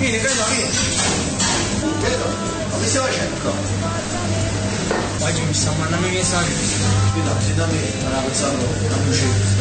Vieni, credo, vieni. Credo, ma che stai facendo qua? Oggi mi sta mandando i messaggi. Vedo, se da me non ha pensato a uscire.